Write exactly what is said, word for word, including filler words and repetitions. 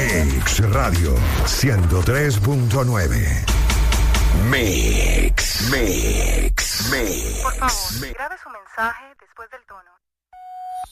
Mix Radio ciento tres punto nueve. Mix, Mix, Mix. Por favor, grabe su mensaje después del tono.